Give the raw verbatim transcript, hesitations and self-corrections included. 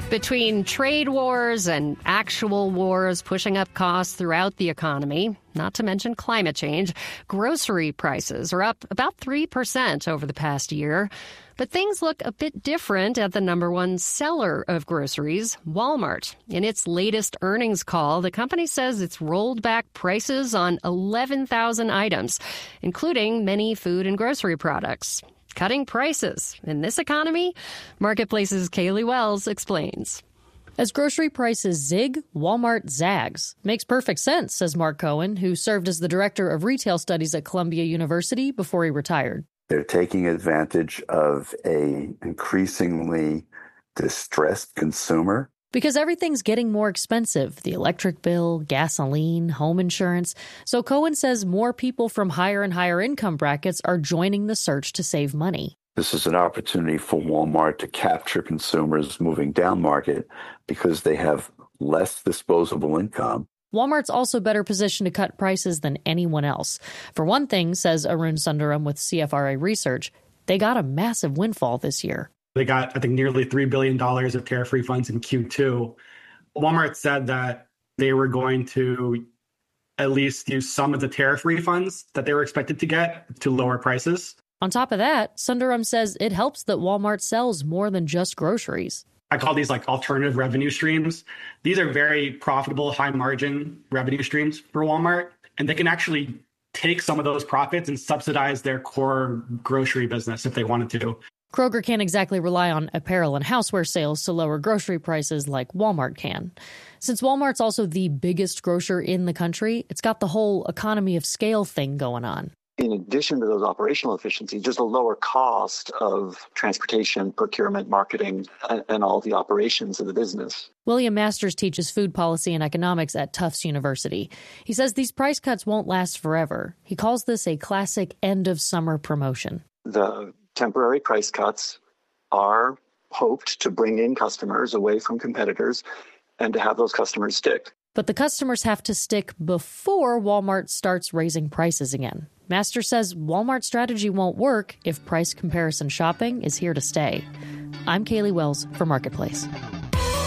Between trade wars and actual wars pushing up costs throughout the economy, not to mention climate change, grocery prices are up about three percent over the past year. But things look a bit different at the number one seller of groceries, Walmart. In its latest earnings call, the company says it's rolled back prices on eleven thousand items, including many food and grocery products. Cutting prices in this economy? Marketplace's Kaylee Wells explains. As grocery prices zig, Walmart zags. Makes perfect sense, says Mark Cohen, who served as the director of retail studies at Columbia University before he retired. They're taking advantage of a increasingly distressed consumer. Because everything's getting more expensive, the electric bill, gasoline, home insurance. So Cohen says more people from higher and higher income brackets are joining the search to save money. This is an opportunity for Walmart to capture consumers moving down market because they have less disposable income. Walmart's also better positioned to cut prices than anyone else. For one thing, says Arun Sundaram with C F R A Research, they got a massive windfall this year. They got, I think, nearly three billion dollars of tariff refunds in Q two. Walmart said that they were going to at least use some of the tariff refunds that they were expected to get to lower prices. On top of that, Sundaram says it helps that Walmart sells more than just groceries. I call these like alternative revenue streams. These are very profitable, high margin revenue streams for Walmart, and they can actually take some of those profits and subsidize their core grocery business if they wanted to. Kroger can't exactly rely on apparel and houseware sales to lower grocery prices like Walmart can. Since Walmart's also the biggest grocer in the country, it's got the whole economy of scale thing going on. In addition to those operational efficiencies, just a lower cost of transportation, procurement, marketing, and, and all the operations of the business. William Masters teaches food policy and economics at Tufts University. He says these price cuts won't last forever. He calls this a classic end-of-summer promotion. The temporary price cuts are hoped to bring in customers away from competitors and to have those customers stick. But the customers have to stick before Walmart starts raising prices again. Master says Walmart's strategy won't work if price comparison shopping is here to stay. I'm Kaylee Wells for Marketplace.